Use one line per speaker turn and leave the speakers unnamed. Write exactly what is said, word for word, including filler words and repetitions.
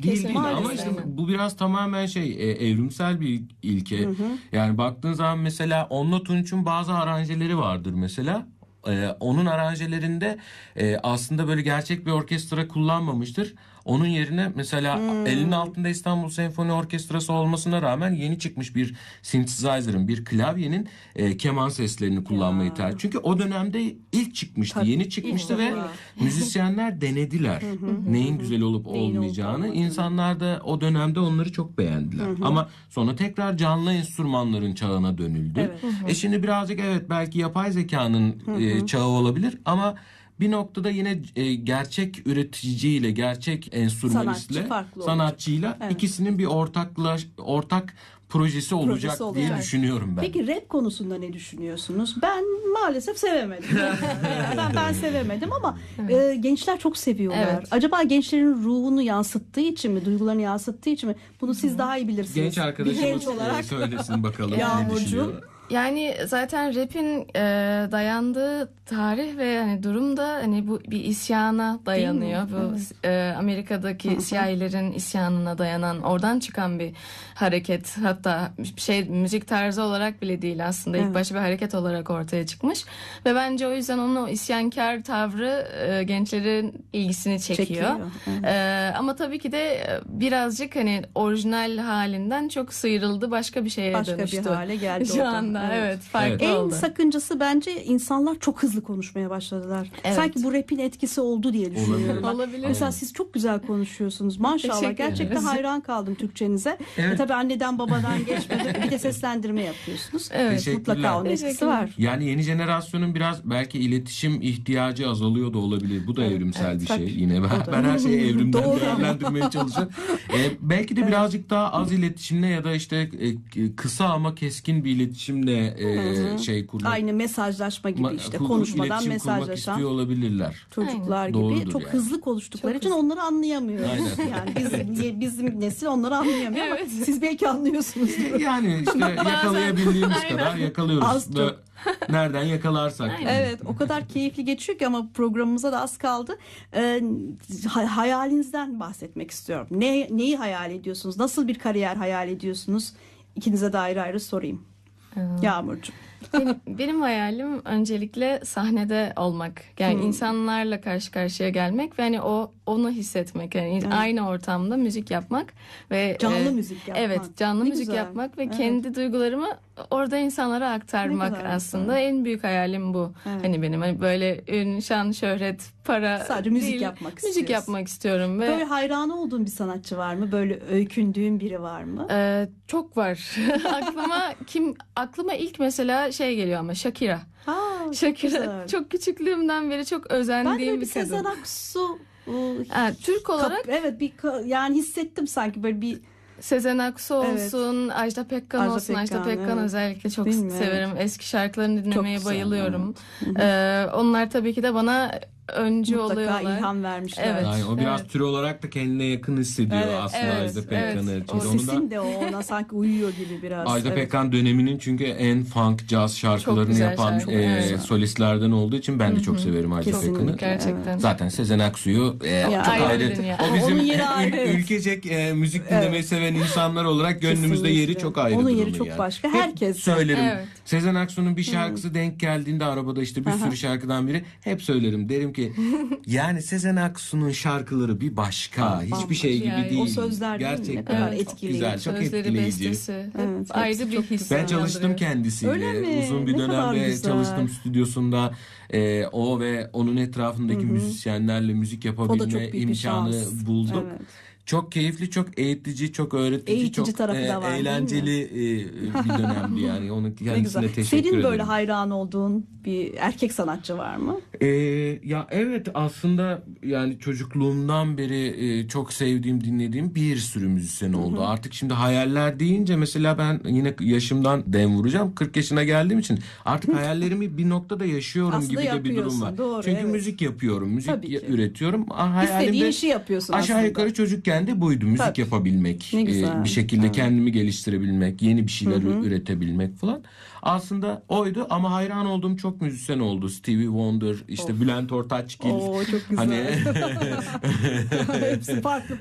Değil değil
Maalesef.
ama işte bu biraz tamamen şey e, evrimsel bir ilke. Hı hı. Yani baktığın zaman mesela Onno Tunç'un bazı aranjeleri vardır mesela. Ee, onun aranjelerinde e, aslında böyle gerçek bir orkestra kullanmamıştır. Onun yerine mesela hmm. elinin altında İstanbul Senfoni Orkestrası olmasına rağmen yeni çıkmış bir synthesizer'ın, bir klavyenin e, keman seslerini kullanmayı tercih. Çünkü o dönemde ilk çıkmıştı, Tabii. yeni çıkmıştı ve müzisyenler denediler neyin güzel olup Neyin olmayacağını. Olup İnsanlar da o dönemde onları çok beğendiler. Hı hı. Ama sonra tekrar canlı enstrümanların çağına dönüldü. Evet. Hı hı. E şimdi birazcık evet belki yapay zekanın hı hı. E, çağı olabilir ama bir noktada yine e, gerçek üreticiyle, gerçek enstrümanistle, Sanatçı sanatçıyla evet. ikisinin bir ortaklaş, ortak projesi olacak projesi olacak diye düşünüyorum ben.
Peki rap konusunda ne düşünüyorsunuz? Ben maalesef sevemedim. ben ben sevemedim ama evet. e, gençler çok seviyorlar. Evet. Acaba gençlerin ruhunu yansıttığı için mi, duygularını yansıttığı için mi? Bunu siz daha iyi bilirsiniz.
Genç arkadaşımız genç olarak söylesin bakalım ne düşünüyor.
Yani zaten rap'in e, dayandığı tarih ve hani durum da hani bu bir isyana dayanıyor. Bu evet. e, Amerika'daki Hı-hı. siyahilerin isyanına dayanan, oradan çıkan bir hareket. Hatta şey müzik tarzı olarak bile değil aslında. Evet. İlk başta bir hareket olarak ortaya çıkmış. Ve bence o yüzden onun o isyankar tavrı e, gençlerin ilgisini çekiyor. çekiyor. Evet. E, ama tabii ki de birazcık hani orijinal halinden çok sıyrıldı. Başka bir şeye
başka
dönüştü.
Başka bir hale geldi
Şu anda. Evet, evet farklı
evet. En
oldu.
sakıncası bence insanlar çok hızlı konuşmaya başladılar. Evet. Sanki bu rap'in etkisi oldu diye düşünüyorum.
Olabilir.
Mesela siz çok güzel konuşuyorsunuz. Maşallah gerçekten hayran kaldım Türkçenize. Evet. E, tabii anneden babadan geçmedi. Bir de seslendirme yapıyorsunuz. Evet. Mutlaka onun etkisi var.
Yani yeni jenerasyonun biraz belki iletişim ihtiyacı azalıyor da olabilir. Bu da evet. evrimsel evet. bir şey. Yine ben, ben her şeyi evrimden değerlendirmeye çalışıyorum. E, belki de evet. birazcık daha az iletişimle ya da işte e, kısa ama keskin bir iletişimle e, şey kurmak.
Aynı mesajlaşma gibi işte Ma- konuşmadan mesajlaşan
istiyor olabilirler.
Çocuklar Aynen. gibi Doğrudur çok yani. hızlı konuştukları çok için hızlı. Onları anlayamıyoruz. Aynen. Yani bizim, bizim nesil onları anlayamıyor evet. ama siz belki anlıyorsunuz.
Yani işte yakalayabildiğimiz kadar yakalıyoruz. Az nereden yakalarsak.
Yani. Evet o kadar keyifli geçiyor ki ama programımıza da az kaldı. Ee, hayalinizden bahsetmek istiyorum. Ne, neyi hayal ediyorsunuz? Nasıl bir kariyer hayal ediyorsunuz? İkinize de ayrı ayrı sorayım. Yağmurcuğum.
Benim, benim hayalim öncelikle sahnede olmak. Yani hmm. insanlarla karşı karşıya gelmek ve hani o onu hissetmek. Yani evet. aynı ortamda müzik yapmak ve
canlı e, müzik yapmak.
Evet, canlı ne müzik güzel. yapmak ve evet. kendi duygularımı orada insanlara aktarmak aslında güzel. En büyük hayalim bu. Evet. Hani benim hani böyle ün, şan, şöhret, para
sadece müzik
değil,
yapmak
müzik istiyorsun. yapmak istiyorum ve
böyle hayranı olduğun bir sanatçı var mı? Böyle öykündüğün biri var mı?
E, çok var. aklıma kim aklıma ilk mesela şey geliyor ama Shakira.
Ha,
Shakira
çok,
çok küçüklüğümden beri çok özendiğim
bir,
bir kadın.
Sezen Aksu
ha, Türk olarak
kap, evet bir yani hissettim sanki böyle bir
Sezen Aksu olsun, evet. Ajda Pekkan Ajda olsun. Pekkan, Ajda Pekkan evet. özellikle çok Bilmiyorum. severim. Eski şarkılarını dinlemeye bayılıyorum. Ee, onlar tabii ki de bana öncü
mutlaka
oluyorlar.
Mutlaka ilham vermişler.
Evet. Yani o biraz evet. tür olarak da kendine yakın hissediyor evet. aslında evet. Ajda Pekkan'ı.
Evet. O sesin de ona sanki uyuyor gibi biraz.
Ajda evet. Pekkan döneminin çünkü en funk, caz şarkılarını yapan şarkı. e, solistlerden olduğu için ben de Hı-hı. çok severim Ajda Pekkan'ı.
Gerçekten.
Zaten Sezen Aksu'yu e, ya, çok ayrı. O bizim ül- ülkecek e, müzik dinlemeyi evet. seven insanlar olarak gönlümüzde Kesinlikle. yeri çok ayrı.
Onun yeri çok yani. başka. Herkes.
Hep söylerim. Evet. Sezen Aksu'nun bir şarkısı Hı-hı. denk geldiğinde arabada işte bir sürü şarkıdan biri hep söylerim. Derim ki yani Sezen Aksu'nun şarkıları bir başka. Aa, hiçbir şey gibi yani, değil.
O sözler
gerçekten
ne kadar evet, etkileyici.
Güzel, çok
Sözleri,
etkileyici.
Bestesi. Evet, ayrı bir his.
Ben çalıştım kendisiyle. Uzun bir dönemde çalıştım stüdyosunda. Ee, o ve onun etrafındaki Hı-hı. müzisyenlerle müzik yapabilme imkanı buldum. Evet. Çok keyifli, çok eğitici, çok öğretici,
eğitici
çok e,
var,
eğlenceli e, bir dönemdi yani. Onu kendisine teşekkür
Senin
ederim.
Senin böyle hayran olduğun bir erkek sanatçı var mı?
Ee, ya evet aslında yani çocukluğumdan beri e, çok sevdiğim, dinlediğim bir sürü müzisyen oldu. Hı hı. Artık şimdi hayaller deyince mesela ben yine yaşımdan dem vuracağım. kırk yaşına geldiğim için artık hayallerimi bir noktada yaşıyorum
aslında
gibi de bir durum var.
Doğru,
Çünkü
evet.
müzik yapıyorum, müzik üretiyorum. Hayalimde
İstediğin işi yapıyorsun
aşağı
aslında.
yukarı çocukken de buydu. Müzik Tabii. yapabilmek, e, bir şekilde
evet.
kendimi geliştirebilmek, yeni bir şeyler
hı hı.
üretebilmek falan. Aslında oydu ama hayran olduğum çok müzisyen oldu. Stevie Wonder, işte of. Bülent Ortaçgil.
Oo çok güzel.
Hani
Hepsi farklı